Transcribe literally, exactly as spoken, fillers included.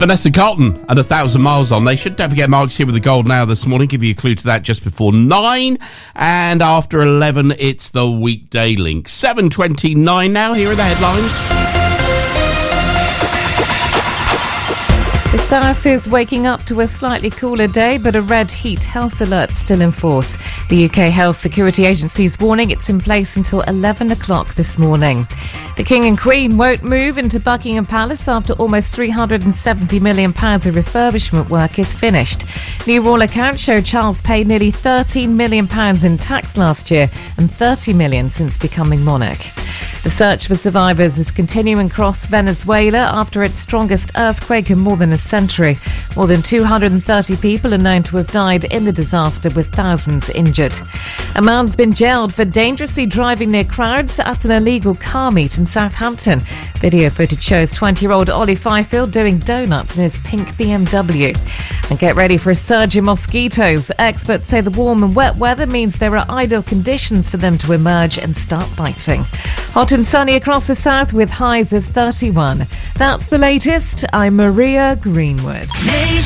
Vanessa Carlton and A Thousand Miles On Nation. Don't forget, Mark's here with the Golden Hour this morning. Give you a clue to that just before nine. And after eleven, it's the Weekday Link. seven twenty-nine now. Here are the headlines. The south is waking up to a slightly cooler day, but a red heat health alert still in force. The U K Health Security Agency's warning it's in place until eleven o'clock this morning. The King and Queen won't move into Buckingham Palace after almost three hundred seventy million pounds of refurbishment work is finished. New Royal accounts show Charles paid nearly thirteen million pounds in tax last year and thirty million pounds since becoming monarch. The search for survivors is continuing across Venezuela after its strongest earthquake in more than a century. More than two hundred thirty people are known to have died in the disaster, with thousands injured. A man's been jailed for dangerously driving near crowds at an illegal car meet in Southampton. Video footage shows twenty-year-old Ollie Fifield doing donuts in his pink B M W. And get ready for a surge in mosquitoes. Experts say the warm and wet weather means there are ideal conditions for them to emerge and start biting. Hot and sunny across the south with highs of thirty-one. That's the latest. I'm Maria Greenwood.